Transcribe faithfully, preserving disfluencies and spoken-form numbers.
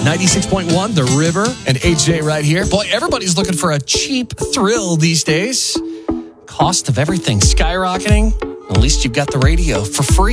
ninety-six point one, The River, and H J right here. Boy, everybody's looking for a cheap thrill these days. Cost of everything skyrocketing. At least you've got the radio for free.